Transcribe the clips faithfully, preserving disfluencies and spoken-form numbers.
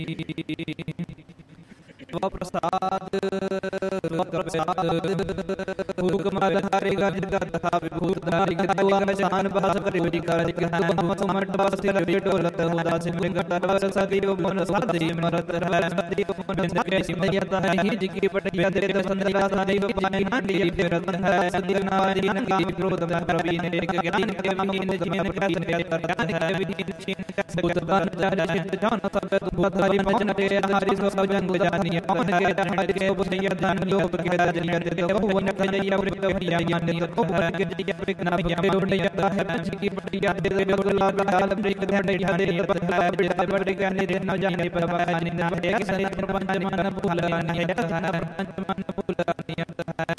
प्रसाद हुक्मधारी तथा विभूतधारी शान भास परिवरिकारी समट बस्तिर बेटोलत उदास मिंगटर सदियो मन साधी मरत है सदी को मन के सिमयत है हिज की पटिया दे संध्या सदैव पानी नाटी फेरत है सदी नारी की क्रोध में प्रवीण एक ज्ञान के मीन जिन प्रति करता है विधि छिन भूत बन चित जान सब दुधरी मजन के हरि सो जंग जानिए पवन के धन के बुझिया धन लोभ के जलिया दे भुवन कजैया वृक भैया ज्ञान को भर के जलिया वृक ना भैया रोटिया है पंच की पटिया दे बिरला काल वृक धन ढाडे पता बड़े बड़े ज्ञान दे न जाने पर पानी ना है सरे पंच मन भूलानी है धन पंच मन भूलानी है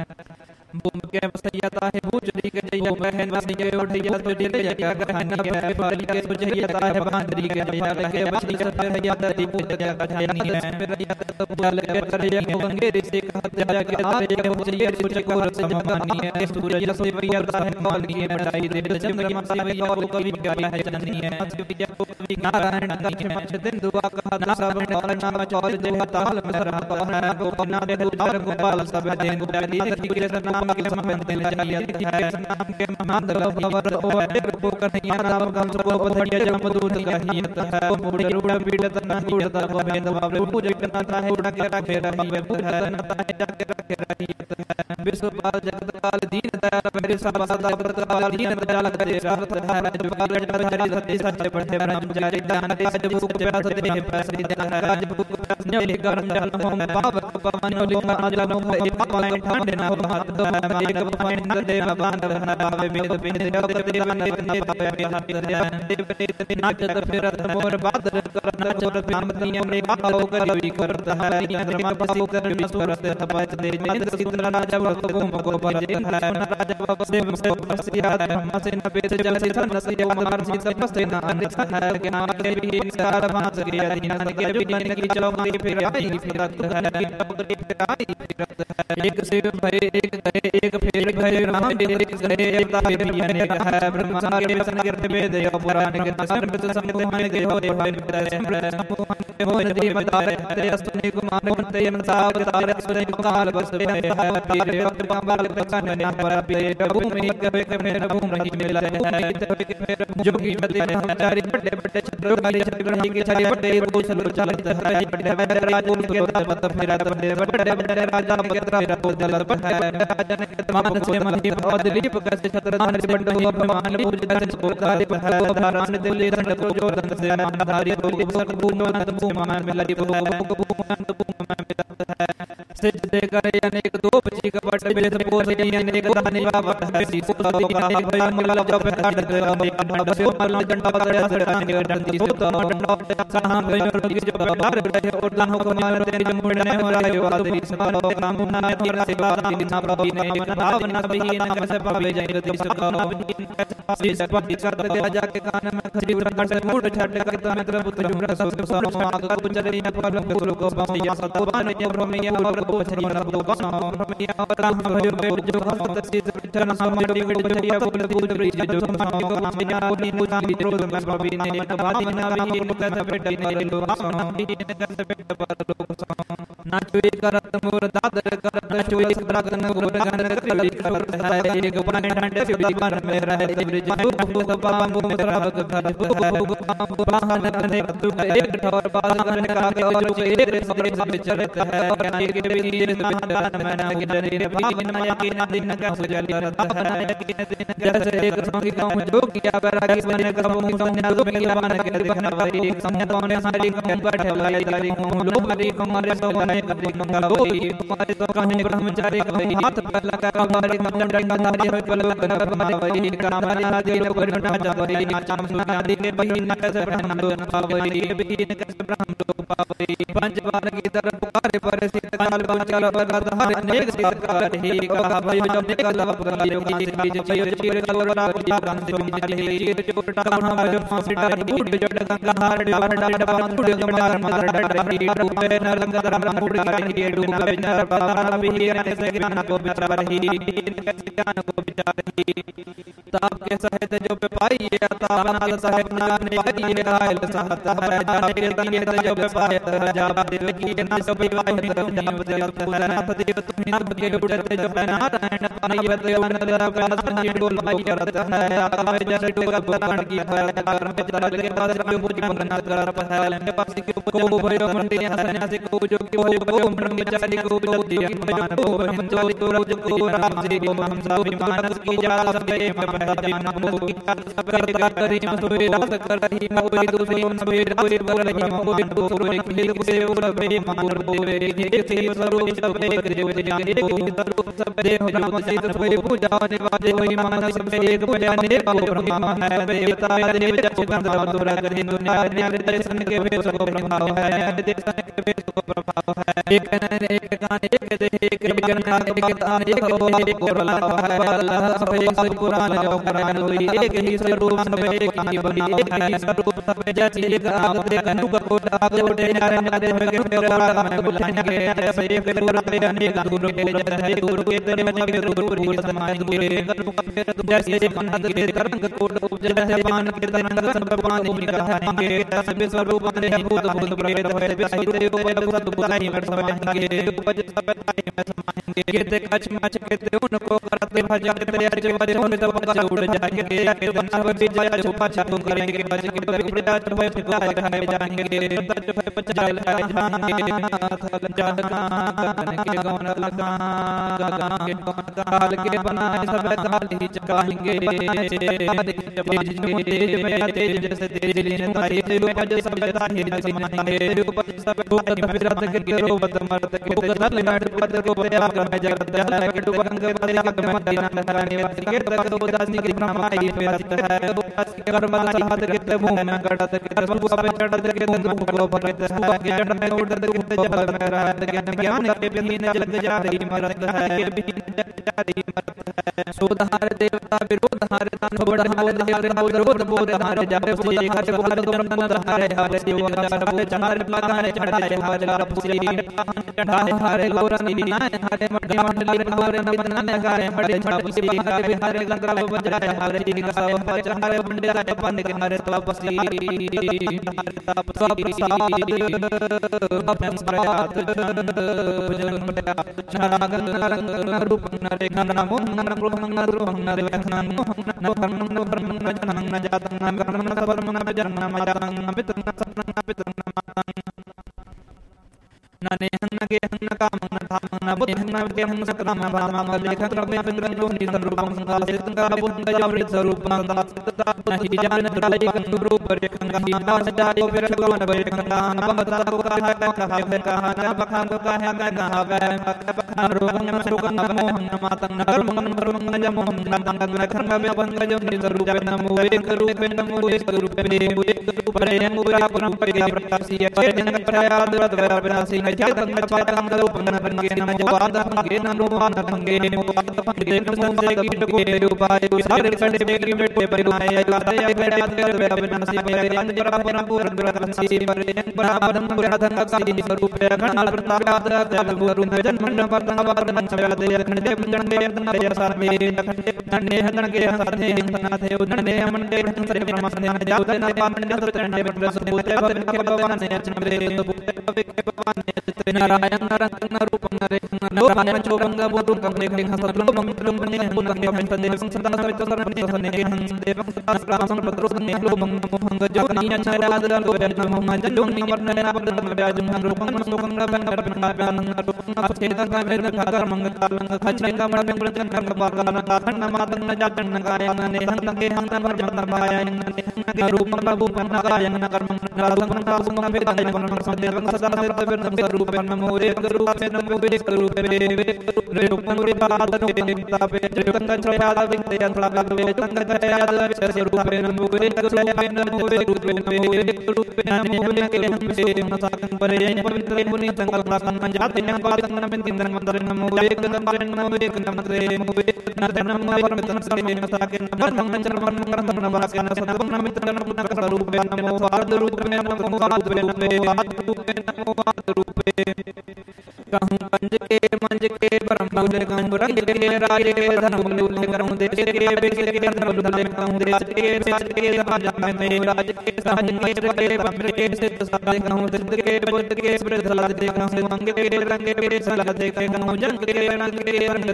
भूम के बसैया है भूजरी के जैया बहन बसैया उठैया तो दिल जगा कहानी है बाली के सुजैया है बांदरी के जैया के बसरी सब है याद दी पूजा कहानी है मेरा तो बुल के करे गंगे ऋषि कहते के आरे के भूजरी सूरज को समानी है सूरज से भैया है माल की बढ़ाई दे चंद्रमा से भैया को कवि गाया है चंदनी है सूर्य को कवि नारायण की है दिन दुआ कहा ना सब और नाम चौर दे ताल में सरा कहना को ना दे उदार गोपाल सब दे गोपाली के नाम के संबंध ले जालिया है नाम के महान लवर ओ एक को कन्हैया नाम का को बधड़िया जम दूत कहियत है मुड़ी रूड़ा पीड़त नहीं होता गोविंद बाबू पूजा करता है उड़ा के रखे रही पूजनता है जाके रखे रही विश्वपाल जगतपाल दीन दयाल मेरे सब सदा व्रतपाल दीन दयाल करे रात है जुपाल जरी सत्य सत्य पढ़े ब्रह्मचारी दान राज भूख व्यास दे पैसरी दान राज भूख न्योली गरम जल होम पावक पवन लिंग अजल होम एक पावन ठांडे ना हाथ दो एक पावन देव बांधव ना पावे मेद पिंड जगत देवान ने पावे हाथ ध्यान देव ने नाचत फिरत मोर बादर करन चोर प्यामती हमरे कालो करी करत है इंद्रमा पसी कर विश्वरत तपत दे इंद्र सिद्ध राजा भगोम को बजे राजा बाबा देव से बसिया हमसे न बेच जल से सन से अमर से सबसे न अन्य है के नाम के भी सार भास के अधीन के विज्ञान की चौकी फिर आई फिरत है आई फिरत है एक शिव भय एक गए एक फेर भय राम एक गए एक तारे बियान है ब्रह्मा के वसन के वेद पुराण के सर्व समूह में गए हो भय समूह में हो नदी बताए हरे अस्तुनि कुमार कुंते साव तारे सुने काल बस है पीर वक्त बाबा तकन ने पर पीर भूमि के के मेरा भूम रही मिला है जोगी बदे चारि बड़े बड़े छत्र वाले छत्र रही के चारि बड़े पूछल चलत है बड़े बड़े राजा के पत फेरा बड़े बड़े बड़े राजा के तेरा को दल पर है राजा ने तमाम से मलि बहुत दीप कैसे छत्र दान से बंद हुआ भगवान पूजा से बोलता है धारान दिल्ली दंड को जो दंड से धारी बोली सर भूम अनंत भूम में मिलती भूम भूम अनंत भूम में मिलता है सिजदे करे अनेक दो बची कपट बेद पोसे अनेक दानी बाबा है सीसो का भय मिला जब हट दे बसे मल डंडा पकड़े सड़ान के डंडी सोता डंडा कहां गयो जब बाहर बैठे और दानों को मार तेरी मुड़ने हो रहे वाले सकालो काम ना तेरा से बात दिन ना प्रभु ने मन भावना भी नाम से पावे जाए तेरी सकालो से सब कर दे राजा के कान में खरी उड़ से मुड़ छट के मित्र पुत्र जुमरा सब सब आग को चरी में पर गुरु को बसिया सतवान ये ब्रह्मया और को छरी रब को ब्रह्मया और राम भयो पे जो हस्त से विठन समड़ी गुड़िया फूल फूल ब्रिज जो समाओ नाम या नि मुझा मित्रो में प्रभु ने मन भावि ना भी मुकत पेट ने लोक सोनो ने कर पेट पर लोक सोनो ना चोरी करत मोर दादर करत चोरी द्रागन गोर गन करी करत है एक प्राण डंडे से दीवार में रहे ब्रिज भूख पाम भूख राग घर भूख पाम बाहन ने दुख एक ठोर बाहन का के और एक सदे सब चलत है और के बीर में दान में ना गिरे भावन नया के दिन का सुजल रहता है जैसे एक संगी गांव जो किया बैरागी बने का मुंह संज्ञा में बन के बहन भाई संज्ञा ने सारी कम बैठे लाई लाई लोग हरि कुमार सो बने कभी मंगल होई तुम्हारे तो कहीं ब्रह्मचारी कहीं हाथ पर लगा हमारे मंडल रंग नारी हो पल कर भाई काम आदि लोग घटा जावरी नाचम सुनादि के बहिन कैसे ब्रह्म लोक पावई बहिन कैसे ब्रह्म लोक पावई पंच बार की तरफ पुकारे पर सीत काल बाचल बगधार अनेक सिद्ध ही का भयो जब निकल अपना योगी बीज भयो चीर कलवरा की प्राण से मिल ही चीर चोटा कहाँ भयो फांसी डाल बूढ़ जड़ गंगा हार डाल डाल डाल बूढ़ गमार मार डाल ही डूबे न लंगा राम बूढ़ गाई डूबे न पता भी ऐसे से ज्ञान को विचार ही कैसे ज्ञान को विचार ही ताप के सहित जो पाइए ताप नाल सहित नाम ने पाइए आयल सहता है जाने के दिए जो पायत है जाब देव की न सब पायत जीव देव पुरनाथ देव तुम्हें नभ के उड़ते जो है नारायण पाइए देव नर प्यास संजी डोल पाई करत है आकाश जैसे डोल पुराण की है कर्म के दल के पास जो बुझ मन कर पहल के पास को भयो मंडी हसन से को जो को भयो ब्रह्म चारी को जो दिया मान को ब्रह्म चारी को जो को राम जी को हम सब मानस की जा सबे में नमो की सब कर करी सबे रास कर रही मोई दूसरी सबे रास बोल रही मोई दूसरी खेल से बोल बे मार बोले के से स्वरूप सबे जो जाने को स्वरूप सबे हो राम से सबे पूजाने वाले कोई मान सबे एक बजाने को ब्रह्मा है देवता देव जब बंदा दुरा करे दुनिया ने दर्शन के वे सब प्रभाव है दर्शन के वे सब प्रभाव है एक न एक कान एक देह एक विज्ञान एक तान एक हो एक बोला है अल्लाह सबे सब पुराण जो करान लोई एक ही स्वरूप सबे एक ही बना एक ही स्वरूप सबे जैसे एक आप देखनु को आप जोड़े नारे नारे में के प्यारा में बुलाएंगे ऐसे एक पूरा पे अनेक दूर के जैसे दूर के तेरे में के दूर दूर समाज दूर के जैसे पंडित के तरंग कोट जैसे पान के तरंग सब पानी निकालेंगे सबे स्वरूप ने भूत भूत प्रेत है साहित्य को सब बुलाई में समाएंगे उपज सब ताई में समाएंगे केते कच मच केते उनको करते भजते अज बजे होने तब बच्चा उड़ जाएंगे के बना भी जाया छुपा छातू करेंगे बच के तभी बिड़ा छुपा छुपा खाए जाएंगे तब जो है बच्चा लगाए जाएंगे थल जाना के गौन लगा गाना के काल के बनाए सब काल ही चकाएंगे तेज में तेज में तेज जैसे तेज लेने तेज उपज सब ताही समाएंगे उपज सब विरत के रोबत मरत के तल लड़ पद को त्याग में जगत है के डुबंग त्याग में मदीना लगाने वाली के तक उदासी की ब्रह्माई व्यस्त है उदासी कर्म चाहत के मुंह में गड़त के सब सब चढ़त के मुंह को भरत है ज्ञान में उड़त के जब में रहत ज्ञान ज्ञान के बिन जग जारी मरत है बिन जग जारी मरत है सुधार देवता विरोध हार तन बढ़ार देवता विरोध बोध हार जाए से हर बोल गमन हार हार शिव चार चार लगाए चढ़ाए हार लार पुसी चढ़ाए हार गौरन नाय हार मंडल हार नमन गाए बड़े छड़ा पुसी हार बिहार लगा बजाए हार जी का हार मंडल अपन के हार तपसी हार तपसी अपन प्रयात भजन छरागन रंग रूप नरे नमो नमो नमो नरे नमो नमो नमो जनन जातन नमो नमो जनन जातन पितन सपन पितन नने हन्न के हन्न काम न धाम न बुद्ध हन्न के हन्न सकराम भाम लेख क्रम बिंद्रन जो निधन रूपम संकाल से संकाल बुद्ध जावृत स्वरूप दास तथा नहीं जान द्रलय कन रूप रेखन ही दास जाय फिर गोन रेखन बहता को कहा कहा है कहा न बखान को कहा कहा है बखान रोगन सुगन मोहन मातन कर्मन कर्मन जमोहन नंदन कर्म में बंग जो निधन रूप नमो एक रूप नमो एक रूप में एक रूप रे मुरा परम के प्रकाशी है जन छाया द्रत विनाशी जगत पातम रूपन बंगे न जवाद बंगे न रूपान बंगे मोवाद बंगे न संसे कीट को उपाय सारे सड़े बेगी बेटे परिमाय गाय बेटे कर बेटा बिनसी मेरे अंत जरा पर पूर ग्रहसी मरे बराबर पुराधन सी स्वरूप घना प्रताप आदर वरुण जन्म पतन वादन चल दे खंडे जन दे न सार में खंडे खंडे हन के साथे हन थे उदन ने मन के सरे ब्रह्म ध्यान जात न पामन ने चंडे बट सुते भगवान के भगवान ने अर्चन रे के भगवान ने नारायण नारायण रूप नरे नारायण चोबंग बोधु कंगे हंसलम मंत्रम बने मुनंगे हंसने संसदा सवित सरने सने हंस देवं सत्रासं पत्रो सने लोमं मोहंग जगनीय छायादल गोबेन मोहन जंजोनि मरने नाबदन व्याजं रूपं सुखं रबन रबन व्यानं रूपं अचेतन का मेर का मंग कालंग खचे का मन ब्रजन कंग बागन काथन मादन जातन गायन ने हंगे हंग भजन मायन ने हंगे रूपं बाबू पन गायन कर्मं नालंग नालंग वेदन मन सदेवं सदा सदा रूप नमो रे रूपे नमो वे रूपे वे रे रूपं रे पादन वे तापे जंगं छयादा विंते यंत्रा वे जंगं छयादा विशेष रूपे नमो वे रूपे नमो वे रूपे नमो वे रूपे नमो वे के नमसे नसाकं परे पवित्र पुनि संकल्प संकल्प जाते हैं पादन नमन किंदन मंत्र नमो वे नमो नमो वे नमते नमो वे नमो वे परम से नसाकं नमन चरमन करम नमस्कार सतम नमित्र नमो रूपे नमो वाद रूपे नमो वाद रूपे वाद रूपे नमो वाद रूपे कहूँ पंज के मंज के परम बहुले कहूँ रंग के राजे धर्म बहुले कहूँ देश के बेच के धर्म बहुले कहूँ देश के बेच के राजा में राज के सहज के पम्र के सिद्ध साधे कहूँ सिद्ध के बुद्ध के स्मृत सलाद दे कहूँ मंग के रंग के सलाद दे कहूँ जंग के रंग के रंग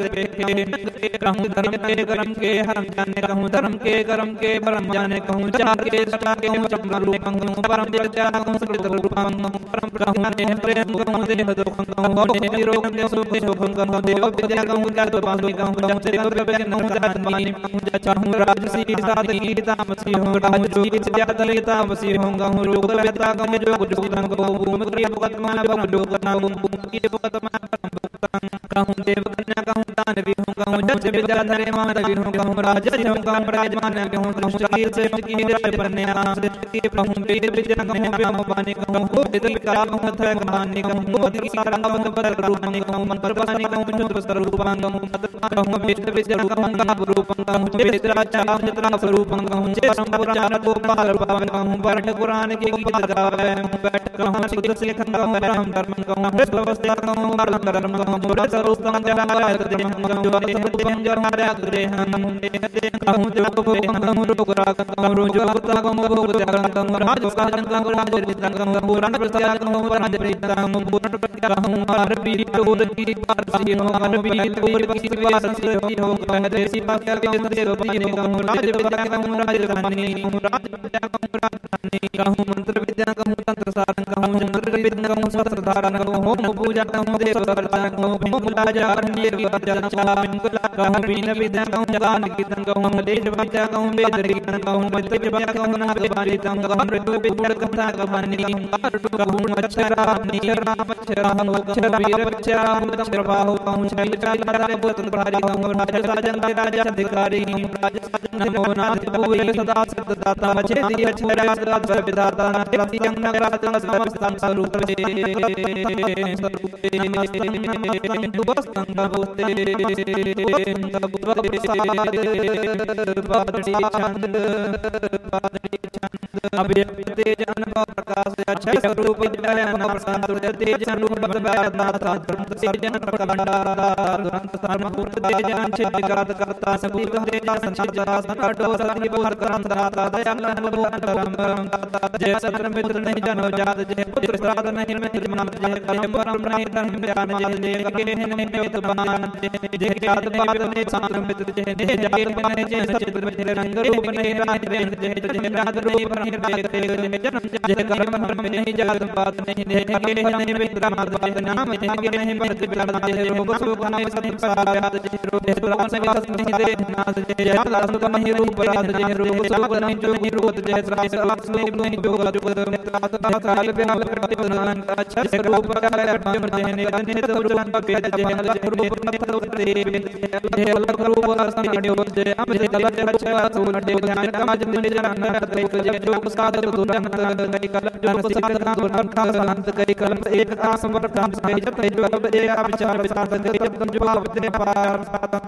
दे कहूँ धर्म के कर्म के हरम जाने कहूँ धर्म के कर्म के परम जाने कहूँ चाह के सटा के चमन रूप कहूँ परम जग चाह कहूँ सकृत रूप कहूँ परम कहूँ देह प्रेम कहूँ देह दुख कहूँ निरोग के सुख शोभं कहूँ देव विद्या कहूँ जात पासु कहूँ जब से दुर्ग कहूँ जात मानी कहूँ चाहूँ राजसी सात की तामसी हूँ राजसी जात की तामसी हूँ कहूँ लोक वेता कहूँ जोग जोगधन कहूँ भूमि क्रिय भुगतमा परम जोगना भूमि की भुगतमा परम भुगतन कहूँ देव कन्या कहूँ दानवी हूँ कहूँ जब से विद्या धरे मानवी हूँ कहूँ राजसी हूँ कहूँ राजमान कहूँ कहूँ शरीर से की राज पन्ने आस की कहूँ वेद विद्या कहूँ व्याम पानी कहूँ वेद विकार कहूँ थ कहानी कहूँ मोदी की सारंग कहूँ रूपानी कहूँ मंत्र पानी कहूँ चुप स्वरूपांग कहूँ वेद विद्या कहूँ गाव रूपं कहूँ वेद राजा चित्रा स्वरूपं कहूँ जय संपुराण गोपाल पावन कहूँ पाठ पुराण के गीत गावे बैठ कहूँ शुद्ध शेखं कहूँ राम धर्म कहूँ विश्ववस्या कहूँ परम धर्म कहूँ बुरा स्वरूपं जहाय कृत्यं कहूँ जो स्वरूपं जहाय गृहं कहूँ जो भोगं कहूँ रोग राग कहूँ जो भूता कहूँ भोग त्यागं कहूँ राज साधन कहूँ राज रितं कहूँ पुराण प्रसाद कहूँ राज प्रीतं कहूँ पूर्ण कहूँ हर पीर तोर की पारसी हो हर पीर तोर की पारसी हो कहते सिपा के से रोपी कहूँ राज विद्या कहूँ राज रानी कहूँ राज विद्या कहूँ राजधानी कहूँ मंत्र विद्या कहूँ तंत्र साधन कहूँ मंत्र विद्या कहूँ शस्त्र धारण कहूँ होम पूजा कहूँ देव सर्जन कहूँ भीम राजा अन्य विद्या चामिन कहूँ बीन विद्या कहूँ जगान कीर्तन कहूँ देश विद्या कहूँ वेद कीर्तन कहूँ मध्य विद्या कहूँ नाम पारितम कहूँ मृत्यु विद्या कथा कहानी कहूँ अक्षरा नीरा अक्षरा अक्षरा वीर अक्षरा अक्षर बाहु कहूँ शैल चाल राजा बोतन प्रहारी कहूँ राजा साजन राजा अधिकारी राजा साजन नमो नाथ भूय सदा सिद्ध दाता बचे दी अक्षरा सदा विदाता नाथि जंग नगरातन समस्तं स्वरूपे स्वरूपे मस्तं दुबस्तं नभोते तबुद्वसाद पादड़ी छंद पादड़ी छंद अभिव्यक्ति तेज अनुभव प्रकाश अक्षय स्वरूप जय मन प्रसाद तेज अनुभव नाथा धर्म तेजन प्रकांडारा दुरंत धर्मपूर्ण तेजन छिद्विकात करता सबूत तेजा संचिता संकटो सती बहर करंतराता दयाल अनुभव अंतरम दाता जय सत्र मित्र नहीं जनो जात जय पुत्र श्राद्ध नहीं में जन्म जय कर्म परम नहीं धर्म ज्ञान जय जय के नहीं पेत बान जय जय ज्ञात पाद में शांत मित्र जय जय जात में जय सचित में रंग रूप नहीं राज जय जय जय राज रूप नहीं राज जय जन्म जय कर्म में नहीं जात पाद नहीं जय के नहीं मित्र मात पाद नाम जय नहीं मित्र बिलना जय योग सुख नहीं सति सारात जय रूप पुराण से वास नहीं दे नाथ जय लास का नहीं रूप याद जय रूप सुख नहीं जो नहीं रूप जय रास लास नहीं जो जो नेत्र काल पे नाल प्रतिपदन अच्छा रूप का अर्जुन जय ने नित रूप पे जय लख रूप नथ उतरे जय लख रूप अस्ति देव जय हम जय लख अच्छा सोन देव ध्यान काज निज जन कई जय जोग साधक दुरन कई कल जो साधना दुरन का संत कई कल एक का समर्थन कई जब जो अब एक विचार विसाधन कई जब जो पाप दे पार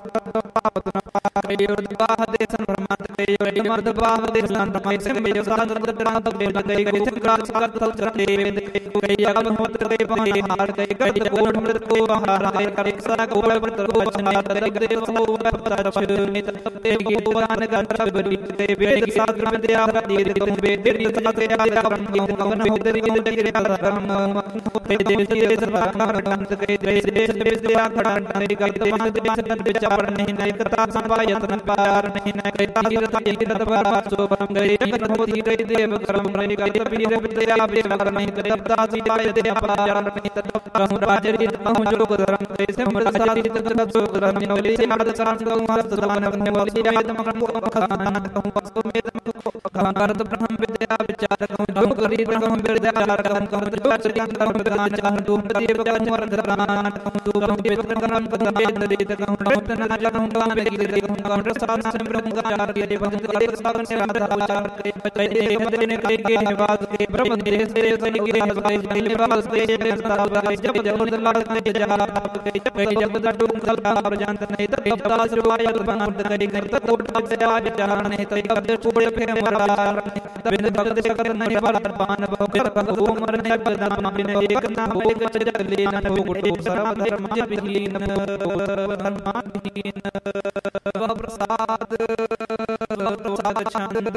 पाप न पार कई बाह देशन ब्रह्मांड कई मर्द बाह देशन ब्रह्मांड से मेरे साधन दरात देव कई कई संग्राम सागत चरते वेद कई अगम होत कई पहाड़ हार कई कई कोट मृत को बहार कई कई सरा को पवित्र को वचना कई कई सो पतच नित तपते की पुराण गंध बलि कई वेद शास्त्र में दया दीर वेद वेद शास्त्र आया ब्रह्म कवन उदरी उदरी ब्रह्म कई देव से सर्वकार कंत कई देश देश विद्या खड़ांत कई देश देश विचार नहीं नहीं कथा संवायतन पार नहीं नहीं कई तीर तीर तपरा सो ब्रह्म गई कई कई देव कर्म कई कई वीर विद्या विश्वकर नहीं तब दासी पाय दे पार नहीं तब कहूँ राजरी कहूँ जोग धर्म कैसे मृत सारी तब जोग धर्म नवली से मर्द शांत कहूँ हस्त समान कहूँ वली आयत मकरम को खाना कहूँ वस्तु में कहूँ करत हम विद्या विचारकं जो करीरकं विद्याचारकं कं त्रिवाचरिकं विद्याचारकं देवकं वरदरानकं सुगं देवकं कदमेन्द्रितकं रत्ननाजकं कामवेगिरिकं कं रसानं ब्रह्मचार्य देवं देवसागं राधाचार्य पचये के निवास के ब्रह्मदेव से के निवास के निवास जब जब दलाल के जाला के जब जब डूंगल का प्रजांत नहीं तब तब सुवाय बनात करी तब तब से आज जान नहीं तब जब छोड़ फिर मरा तब भक्त से कर नहीं वाला पान भकर भगो मरने बदनाम ने एक ना एक जग लेना टोकड़ो सर्व धर्म विहीन धर्माधीन प्रसाद प्रसाद छंद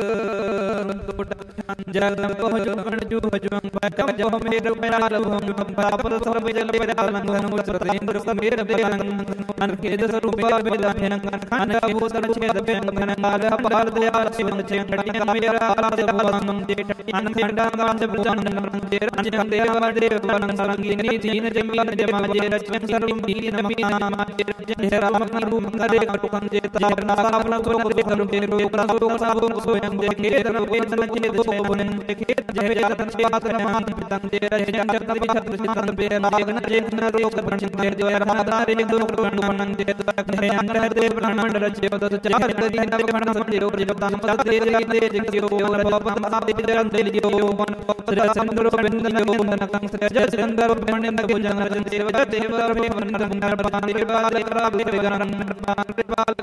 जल पहुँच जो भजवं भजव जो मेरे मेरा लभं पापर सर्व जल बेदानं मुसरेंद्र समेर बेदानं अनकेद स्वरूप बेदानं खान अभू सरछेद बेदानं काल पाल दया शिवं चेंद्र मेरा आलाद भवनं जेठ अनखेंडा गांज भुजनं जेर अंजन देव देव वनं सरंगिनी तीन जमीन जमाजे रचन सर्वं दीन मीनाम जय राम की रूप करे कटुकं जे तार नासावन को करे करुण के रूप रासो साबो सोयं देखे धन वेदन के दो बोलन देखे जय जगत पात मान पितंग जे जय जगत विचत सितंग पे लागन जे न रोग पंचित जे जो राधा रे दो करण मनन जे जय अंतर देव ब्रह्मांड रचे बद चार करी नव खण समझो जे ताम सत दे दे जियो भगवान सा दे जन दे लियो मन पत्र चंद्र बिंद जो मन कंस जय चंद्र बिंद भुजंग जन देव देव रे मन मन प्रदान देव देवरा देवगण पाल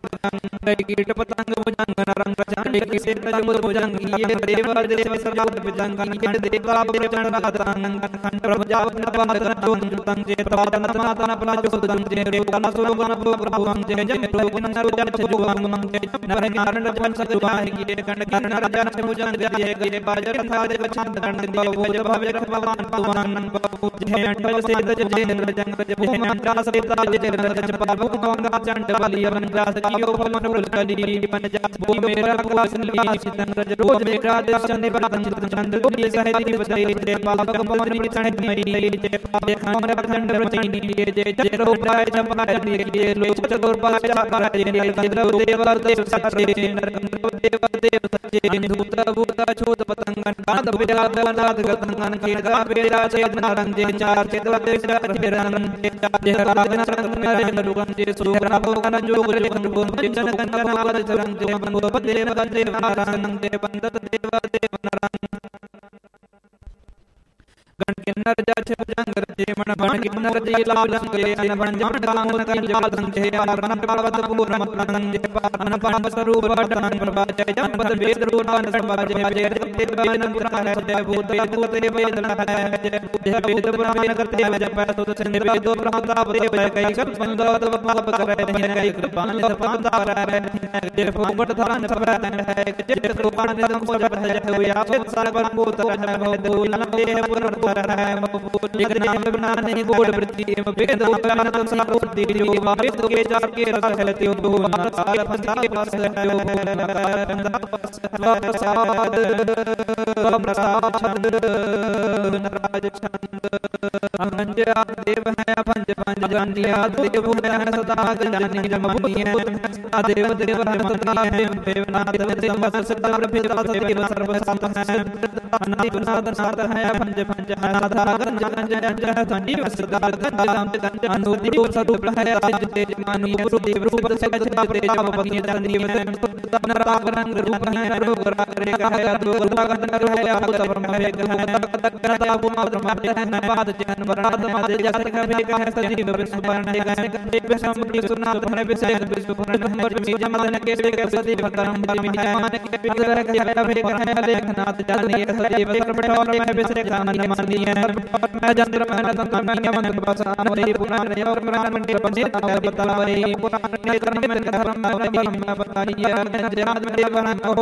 काल कीट पतंग भुजंग रंग चांडी की से तज भुजंग ये देव देव सर्व भुजंग ये देवता भुजंग राधानंद खंड प्रभु जावन पाद जोन तंग जे तवादन तमादन अपना जो सुदन जे रेवना सुगन प्रभुवं जे जन प्रभुन नरुजन जुगं मं जे नर नारायण जन सदुवाहि ये खंड किरण राजन भुजंग जे गे बाजर था देव छंद खंड देव भोज भवे भगवान भगवान बाबू जे अंडल से तज जे रजंग जे भोमन रास देवता जे रज पालु गंगा चंड बलि अवन रास कियो फलन फुल कली बन जा भू मेरा कुलासली चितन रज रोज मेरा दर्शन निवादन चितन चंद ये सहित बजै जे पालक ममनी चढ़ मई जे पावे खंड खंड रचनी ये जे जे रोपाय चंपाय ये लोच चतुर पाय पाय जे देव देव देव सच्चे नरकंद्र देव देव सच्चे धूत भूत छोत पतंगन कांद विराद नाद गतंगन के गा बेरा से नारंग जे चार चेत देश रन जे राजन संग नरेंद्र रुगन जे सुग्रा भगवान जोग रे गंगोन जे जनगन मावद चरण जे मंगो देव देव नारायण देव बंदत देव देव नारायण गण किन्नर जाचे भुजंग रचे मन बण किन्नर जे लाल जंग ले अन बण जान कांग तन जाल संचे आरन पावत पूर्ण मतन जे पान पान स्वरूप बटन प्रभा जय जपद वेद रूपान सर्व जय जय देव वेद पुराण जय भूत भूत देव वेद है जय जय वेद पुराण करते जप सुत चंद्र वेद प्रताप देव कई सब संगत पाप करे नहीं कई कृपान पातार है जय पोपट धारण सब है जय रूपान निदम को जप है हुआ सर्व भूत है भव दुलन के पुर है एक नाम बिना नहीं गोड़ वृत्ति वेद अपना तुम सब दीजियो वेद के चार के रस हेलते हो दो साल फंसा के पास है जो प्रसाद प्रसाद छंद नराज छंद अंज आप देव है पंच पंच जानिया देव है सदा जानी रमणी है देव देव है सदा है देवनाथ देव सदा प्रभु देव सर्व संत है अनादि नाथ नाथ है पंच पंच नाथा गंज गंज गंज धंडी वसदा गंज राम गंज अनुदि स्वरूप है राज तेज मानी गुरु देव रूप से गजता तेज पत्नी चंद्री में नराग रंग रूप है रोग राग रे का है रोग राग नर है आप ब्रह्म वेग है तक करता भूमा ब्रह्म है पाद जन वराद मद जस का वेग है सजीव विष्णु वर्ण है गंजे विषम की सुना धन विषय विष्णु वर्ण है मी जमदन के वेग सजीव करम जमी है मान के विग्रह के वेग है लेखनाथ जल ये सजीव सर्वठौर में विषय गानी मानी है मैं चंद्र मैं तन्मय मन बसान रे पुराण रे और पुराण मंदिर पंडित बतावे पुराण ने करने में धर्म में बताइए जनाद में देवन हो